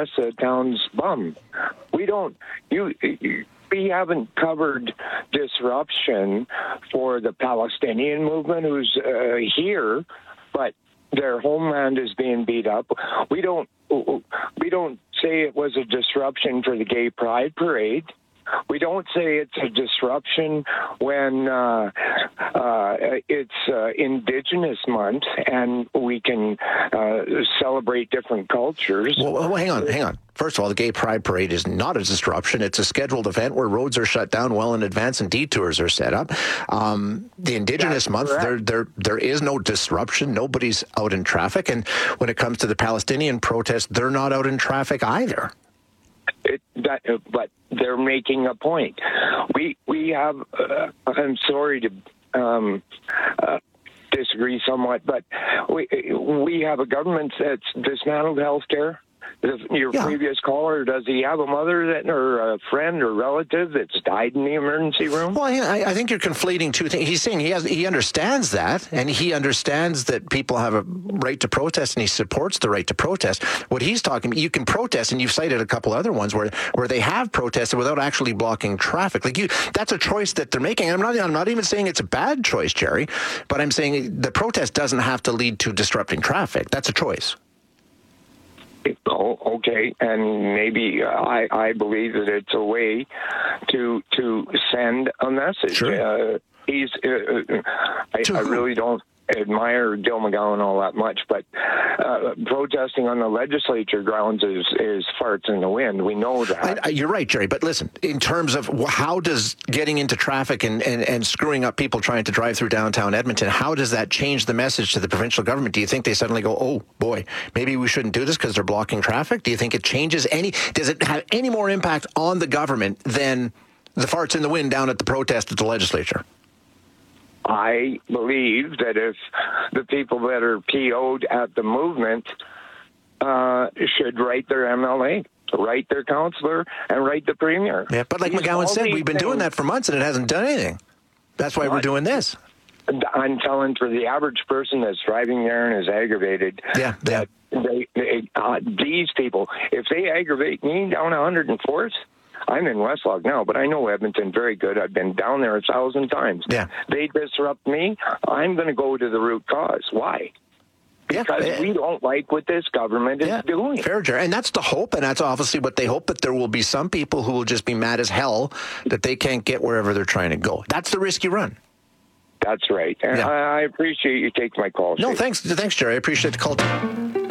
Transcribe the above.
press the town's bum. We haven't covered disruption for the Palestinian movement who's here, but their homeland is being beat up. We don't say it was a disruption for the Gay Pride Parade. We don't say it's a disruption when it's Indigenous Month and we can celebrate different cultures. Well, hang on. First of all, the Gay Pride Parade is not a disruption. It's a scheduled event where roads are shut down well in advance and detours are set up. The Indigenous Month, there is no disruption. Nobody's out in traffic. And when it comes to the Palestinian protest, they're not out in traffic either. But they're making a point. We have. I'm sorry to disagree somewhat, but we have a government that's dismantled healthcare. Your previous caller, does he have a mother or a friend or relative that's died in the emergency room? Well, I think you're conflating two things. He's saying he understands that, and he understands that people have a right to protest, and he supports the right to protest. What he's talking about, you can protest, and you've cited a couple other ones where they have protested without actually blocking traffic. That's a choice that they're making. I'm not even saying it's a bad choice, Jerry, but I'm saying the protest doesn't have to lead to disrupting traffic. That's a choice. Oh, okay, and maybe I believe that it's a way to send a message. Sure. I really don't admire Gil McGowan all that much, but protesting on the legislature grounds is farts in the wind. We know that. You're right, Jerry, but listen, in terms of how does getting into traffic and screwing up people trying to drive through downtown Edmonton, how does that change the message to the provincial government? Do you think they suddenly go, oh boy, maybe we shouldn't do this because they're blocking traffic? Do you think it changes does it have any more impact on the government than the farts in the wind down at the protest at the legislature? I believe that if the people that are PO'd at the movement should write their MLA, write their councillor, and write the premier. Yeah, but like McGowan said, we've been doing that for months and it hasn't done anything. That's why we're doing this. I'm telling for the average person that's driving there and is aggravated, that these people, if they aggravate me down 104th, I'm in Westlock now, but I know Edmonton very good. I've been down there 1,000 times. Yeah. They disrupt me, I'm going to go to the root cause. Why? Because we don't like what this government is doing. Fair, Jerry. And that's the hope, and that's obviously what they hope, that there will be some people who will just be mad as hell that they can't get wherever they're trying to go. That's the risk you run. That's right. And I appreciate you taking my call. No, thanks, Jerry. I appreciate the call.